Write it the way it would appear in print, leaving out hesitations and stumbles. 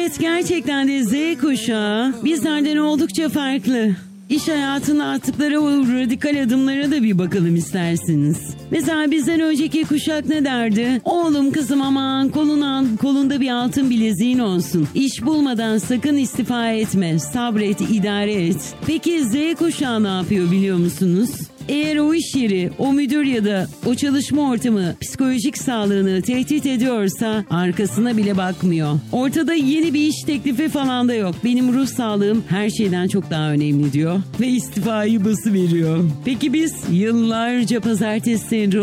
Evet, gerçekten de Z kuşağı bizlerden oldukça farklı. İş hayatına attıkları o radikal adımlara da bir bakalım isterseniz. Mesela bizden önceki kuşak ne derdi? Oğlum kızım aman kolunda bir altın bileziğin olsun. İş bulmadan sakın istifa etme. Sabret, idare et. Peki Z kuşağı ne yapıyor biliyor musunuz? Eğer o iş yeri, o müdür ya da o çalışma ortamı psikolojik sağlığını tehdit ediyorsa arkasına bile bakmıyor. Ortada yeni bir iş teklifi falan da yok. Benim ruh sağlığım her şeyden çok daha önemli diyor ve istifayı basıveriyor. Peki biz yıllarca pazartesi sendromu